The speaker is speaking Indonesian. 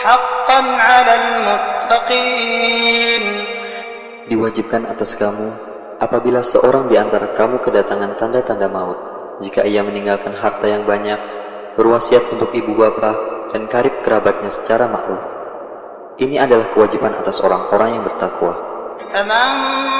حقا على المتقين. Diwajibkan atas kamu apabila seorang di antara kamu kedatangan tanda-tanda maut, jika ia meninggalkan harta yang banyak, berwasiat untuk ibu bapa dan karib kerabatnya secara maklum. Ini adalah kewajiban atas orang-orang yang bertakwa.